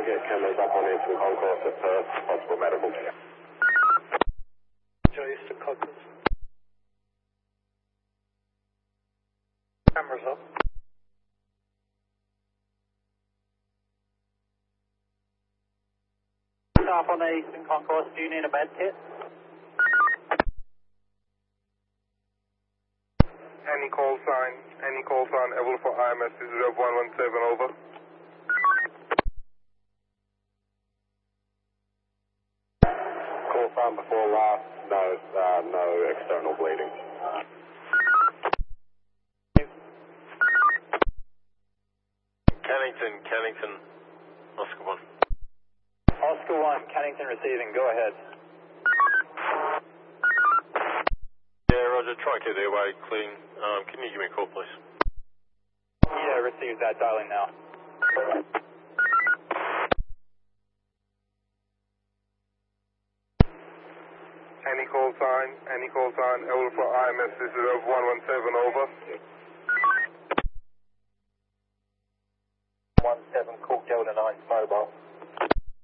get cameras up on Eastern Concourse at first, possible medical care. Joe Eastern Concourse. Cameras up. Staff on the Eastern Concourse, do you need a med kit? Any call sign, able for IMS 117, over. Call sign before last, no external bleeding. Cannington, Oscar 1. Oscar 1, Cannington receiving, go ahead. Yeah, Roger, try and keep the airway clean. Can you give me a call, please? Yeah, received that, dialing now. Any call sign, able for IMS 117, over. 17, call Delta 9 mobile.